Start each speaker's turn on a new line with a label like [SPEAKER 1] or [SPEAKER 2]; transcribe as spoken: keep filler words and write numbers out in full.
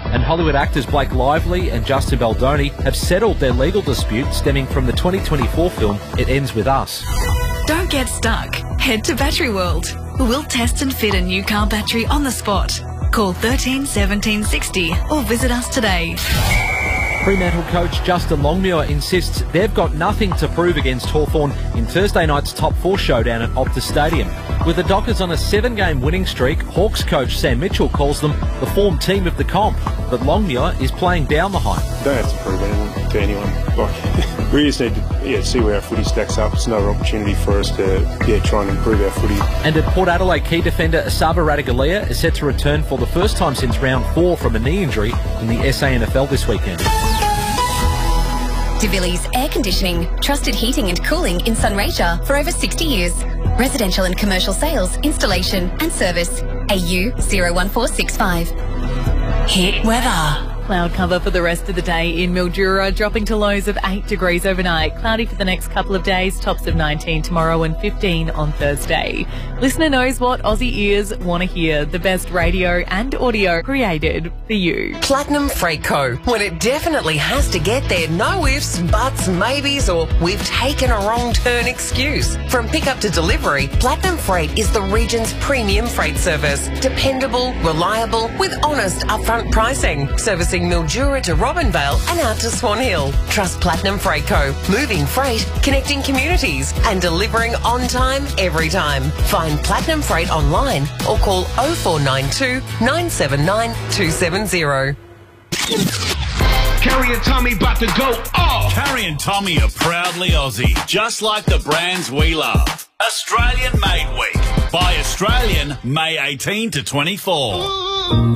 [SPEAKER 1] and Hollywood actors Blake Lively and Justin Baldoni have settled their legal dispute stemming from the twenty twenty-four film It Ends With Us.
[SPEAKER 2] Don't get stuck. Head to Battery World. We'll test and fit a new car battery on the spot. Call thirteen seventeen sixty or visit us today.
[SPEAKER 1] Fremantle coach Justin Longmuir insists they've got nothing to prove against Hawthorn in Thursday night's top four showdown at Optus Stadium. With the Dockers on a seven-game winning streak, Hawks coach Sam Mitchell calls them the form team of the comp. But Longmuir is playing down the hype.
[SPEAKER 3] Don't have to prove anything to anyone. Like, we just need to yeah, see where our footy stacks up. It's another opportunity for us to yeah, try and improve our footy.
[SPEAKER 1] And at Port Adelaide, key defender Asaba Radigalia is set to return for the first time since round four from a knee injury in the S A N F L this weekend.
[SPEAKER 4] DeVilliers Air Conditioning, trusted heating and cooling in Sunraysia for over sixty years. Residential and commercial sales, installation and service. A U zero one four six five.
[SPEAKER 2] Hit weather.
[SPEAKER 5] Cloud cover for the rest of the day in Mildura, dropping to lows of eight degrees overnight. Cloudy for the next couple of days, tops of nineteen tomorrow and fifteen on Thursday. Listener knows what Aussie ears want to hear. The best radio and audio created for you.
[SPEAKER 6] Platinum Freight Co. When it definitely has to get there, no ifs, buts, maybes, or we've taken a wrong turn excuse. From pickup to delivery, Platinum Freight is the region's premium freight service. Dependable, reliable, with honest upfront pricing. Servicing Mildura to Robinvale and out to Swan Hill. Trust Platinum Freight Co. Moving freight, connecting communities, and delivering on time, every time. Find Platinum Freight online or call oh four nine two, nine seven nine, two seven zero.
[SPEAKER 7] Carrie and Tommy about to go off.
[SPEAKER 8] Carrie and Tommy are proudly Aussie, just like the brands we love. Australian Made Week. By Australian, May eighteenth to twenty-fourth.